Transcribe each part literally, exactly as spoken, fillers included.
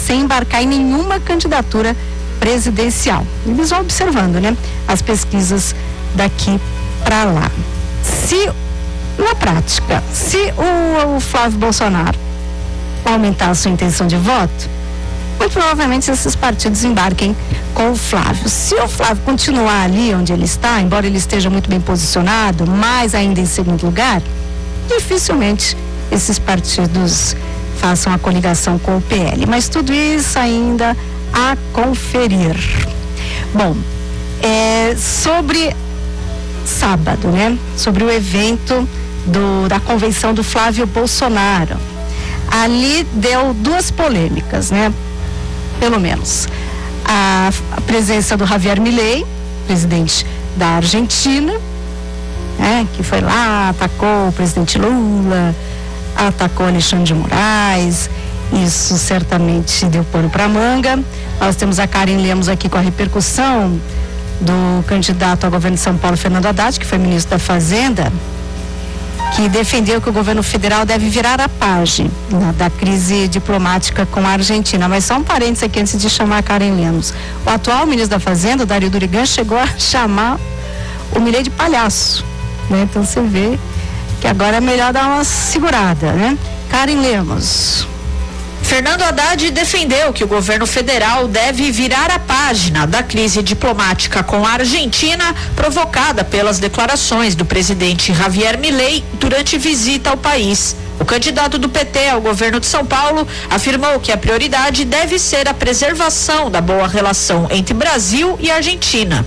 sem embarcar em nenhuma candidatura presidencial. Eles vão observando, né, as pesquisas daqui para lá. Se, na prática, se o, o Flávio Bolsonaro aumentar a sua intenção de voto, muito provavelmente esses partidos embarquem com o Flávio. Se o Flávio continuar ali onde ele está, embora ele esteja muito bem posicionado, mas ainda em segundo lugar, dificilmente esses partidos façam a coligação com o P L. Mas tudo isso ainda a conferir. Bom, é, sobre sábado, né? Sobre o evento do, da convenção do Flávio Bolsonaro. Ali deu duas polêmicas, né? Pelo menos. A, a presença do Javier Milei, presidente da Argentina, né? Que foi lá, atacou o presidente Lula, atacou Alexandre de Moraes. Isso certamente deu pano para manga. Nós temos a Karen Lemos aqui com a repercussão do candidato ao governo de São Paulo, Fernando Haddad, que foi ministro da Fazenda, que defendeu que o governo federal deve virar a página da crise diplomática com a Argentina. Mas só um parênteses aqui antes de chamar a Karen Lemos. O atual ministro da Fazenda, Dario Durigan, chegou a chamar o Milei de palhaço, né? Então você vê que agora é melhor dar uma segurada, né? Karen Lemos. Fernando Haddad defendeu que o governo federal deve virar a página da crise diplomática com a Argentina, provocada pelas declarações do presidente Javier Milei durante visita ao país. O candidato do P T ao governo de São Paulo afirmou que a prioridade deve ser a preservação da boa relação entre Brasil e Argentina.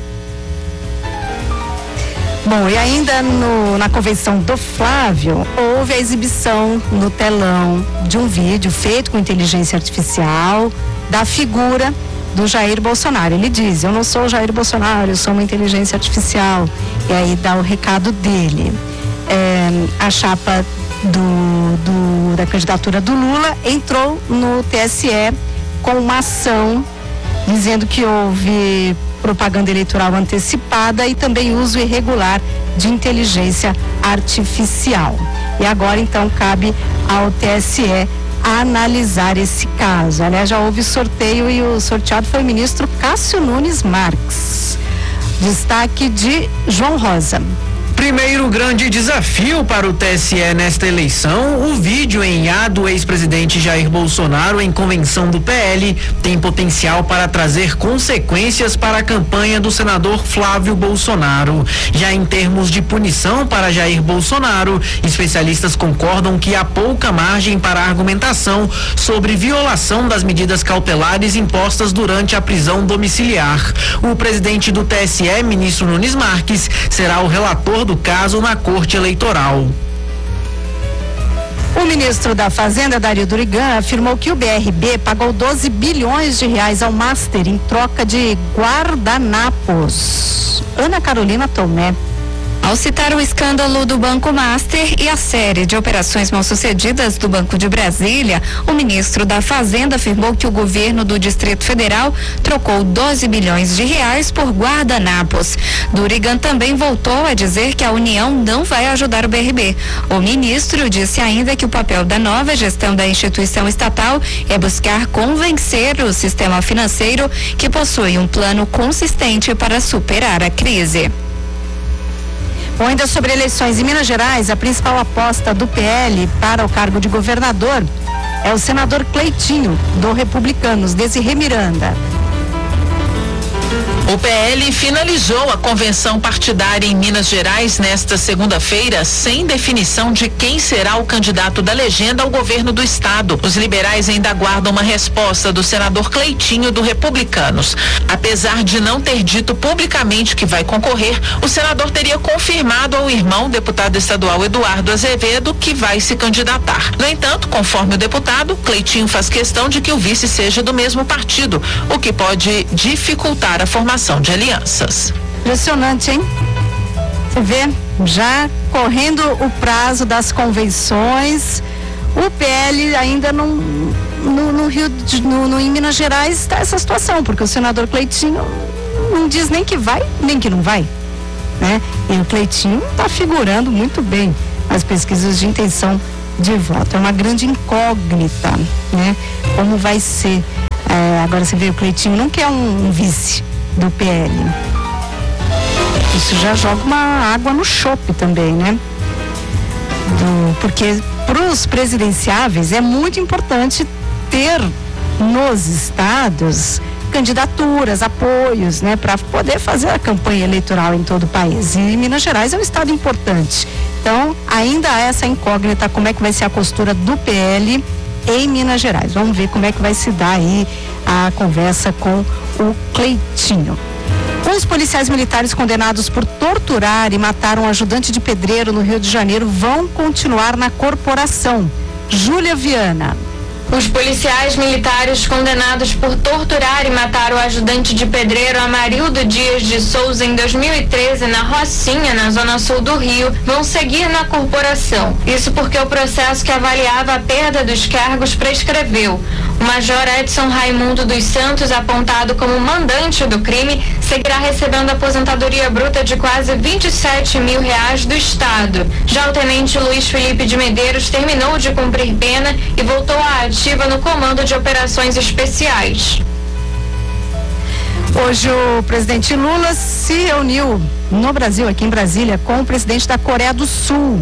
Bom, e ainda no, na convenção do Flávio, houve a exibição no telão de um vídeo feito com inteligência artificial da figura do Jair Bolsonaro. Ele diz: eu não sou o Jair Bolsonaro, eu sou uma inteligência artificial. E aí dá o recado dele. É, a do, do, da candidatura do Lula entrou no T S E com uma ação dizendo que houve propaganda eleitoral antecipada e também uso irregular de inteligência artificial. E agora então cabe ao T S E analisar esse caso. Aliás, já houve sorteio e o sorteado foi o ministro Cássio Nunes Marques. Destaque de João Rosa. Primeiro grande desafio para o T S E nesta eleição, o vídeo em A do ex-presidente Jair Bolsonaro em convenção do P L tem potencial para trazer consequências para a campanha do senador Flávio Bolsonaro. Já em termos de punição para Jair Bolsonaro, especialistas concordam que há pouca margem para argumentação sobre violação das medidas cautelares impostas durante a prisão domiciliar. O presidente do T S E, ministro Nunes Marques, será o relator do caso na Corte Eleitoral. O ministro da Fazenda, Dario Durigan, afirmou que o B R B pagou doze bilhões de reais ao Master em troca de guardanapos. Ana Carolina Tomé. Ao citar o escândalo do Banco Master e a série de operações mal-sucedidas do Banco de Brasília, o ministro da Fazenda afirmou que o governo do Distrito Federal trocou doze bilhões de reais por guardanapos. Durigan também voltou a dizer que a União não vai ajudar o B R B. O ministro disse ainda que o papel da nova gestão da instituição estatal é buscar convencer o sistema financeiro que possui um plano consistente para superar a crise. Bom, ainda sobre eleições em Minas Gerais, a principal aposta do P L para o cargo de governador é o senador Cleitinho, do Republicanos, Desirê Miranda. O P L finalizou a convenção partidária em Minas Gerais nesta segunda-feira, sem definição de quem será o candidato da legenda ao governo do estado. Os liberais ainda aguardam uma resposta do senador Cleitinho, do Republicanos. Apesar de não ter dito publicamente que vai concorrer, o senador teria confirmado ao irmão, deputado estadual Eduardo Azevedo, que vai se candidatar. No entanto, conforme o deputado, Cleitinho faz questão de que o vice seja do mesmo partido, o que pode dificultar a formação de alianças. Impressionante, hein? Você vê, já correndo o prazo das convenções, o P L ainda não, no, no Rio, de, no, no, em Minas Gerais está essa situação, porque o senador Cleitinho não diz nem que vai, nem que não vai, né? E o Cleitinho está figurando muito bem nas pesquisas de intenção de voto. É uma grande incógnita, né? Como vai ser É, agora você vê, o Cleitinho não quer um, um vice do P L. Isso já joga uma água no chope também, né? Do, porque para os presidenciáveis é muito importante ter nos estados candidaturas, apoios, né, para poder fazer a campanha eleitoral em todo o país. E Minas Gerais é um estado importante. Então, ainda há essa incógnita, como é que vai ser a postura do P L em Minas Gerais. Vamos ver como é que vai se dar aí a conversa com o Cleitinho. Os policiais militares condenados por torturar e matar um ajudante de pedreiro no Rio de Janeiro vão continuar na corporação. Júlia Viana. Os policiais militares condenados por torturar e matar o ajudante de pedreiro Amarildo Dias de Souza em dois mil e treze na Rocinha, na zona sul do Rio, vão seguir na corporação. Isso porque o processo que avaliava a perda dos cargos prescreveu. O major Edson Raimundo dos Santos, apontado como mandante do crime, seguirá recebendo aposentadoria bruta de quase vinte e sete mil reais do Estado. Já o tenente Luiz Felipe de Medeiros terminou de cumprir pena e voltou à ativa no comando de operações especiais. Hoje o presidente Lula se reuniu no Brasil, aqui em Brasília, com o presidente da Coreia do Sul.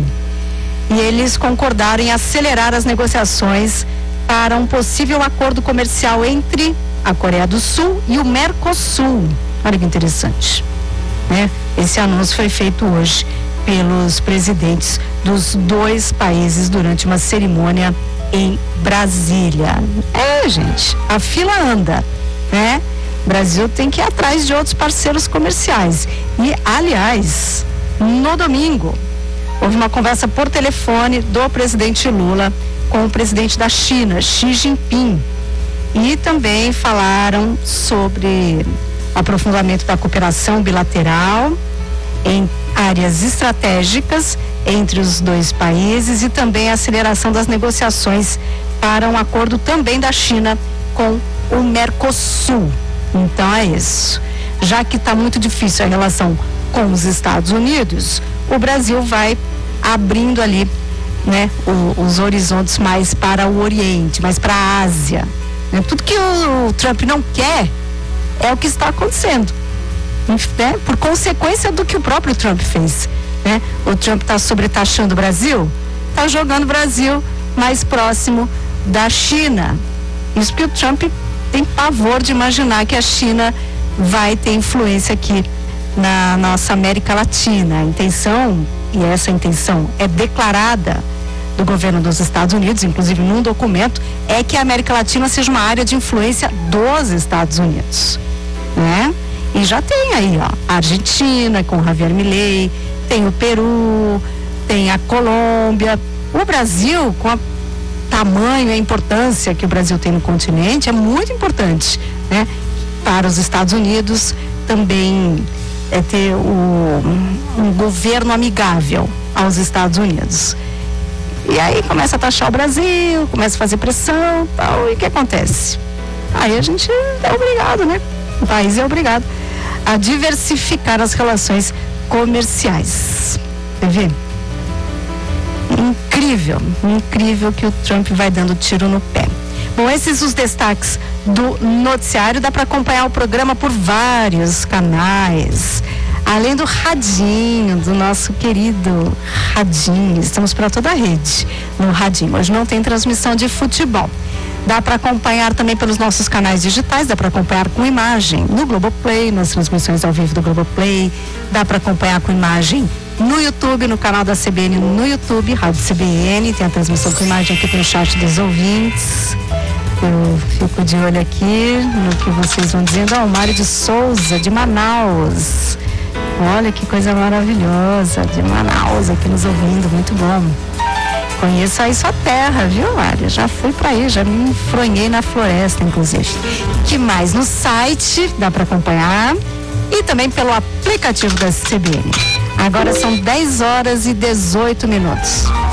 E eles concordaram em acelerar as negociações para um possível acordo comercial entre a Coreia do Sul e o Mercosul. Olha que interessante, né? Esse anúncio foi feito hoje pelos presidentes dos dois países durante uma cerimônia em Brasília. É, gente, a fila anda, né? O Brasil tem que ir atrás de outros parceiros comerciais. E, aliás, no domingo, houve uma conversa por telefone do presidente Lula com o presidente da China, Xi Jinping. E também falaram sobre aprofundamento da cooperação bilateral em áreas estratégicas entre os dois países e também a aceleração das negociações para um acordo também da China com o Mercosul. Então é isso. Já que está muito difícil a relação com os Estados Unidos, o Brasil vai abrindo ali, né, o, os horizontes mais para o Oriente, mais para a Ásia. Né? Tudo que o, o Trump não quer é o que está acontecendo, né? Por consequência do que o próprio Trump fez. Né? O Trump está sobretaxando o Brasil, está jogando o Brasil mais próximo da China. Isso porque o Trump tem pavor de imaginar que a China vai ter influência aqui na nossa América Latina. A intenção, e essa intenção é declarada do governo dos Estados Unidos, inclusive num documento, é que a América Latina seja uma área de influência dos Estados Unidos, né? E já tem aí, ó, a Argentina com Javier Milei, tem o Peru, tem a Colômbia. O Brasil, com o tamanho e a importância que o Brasil tem no continente, é muito importante, né? Para os Estados Unidos também é ter o, um governo amigável aos Estados Unidos. E aí começa a taxar o Brasil, começa a fazer pressão e tal, e o que acontece? Aí a gente é obrigado, né? O país é obrigado a diversificar as relações comerciais. Quer ver? Incrível, incrível que o Trump vai dando tiro no pé. Bom, esses os destaques do noticiário. Dá para acompanhar o programa por vários canais. Além do radinho, do nosso querido radinho. Estamos para toda a rede no radinho. Hoje não tem transmissão de futebol. Dá para acompanhar também pelos nossos canais digitais, dá para acompanhar com imagem no Globoplay, nas transmissões ao vivo do Globoplay, dá para acompanhar com imagem no YouTube, no canal da C B N no YouTube, Rádio C B N, tem a transmissão com imagem aqui pelo chat dos ouvintes. Eu fico de olho aqui no que vocês vão dizendo. Ó, o Mário de Souza, de Manaus. Olha que coisa maravilhosa, de Manaus, aqui nos ouvindo, muito bom. Conheço aí sua terra, viu, Mário? Já fui para aí, já me enfronhei na floresta, inclusive. Que mais? No site dá para acompanhar e também pelo aplicativo da C B N. Agora são dez horas e dezoito minutos.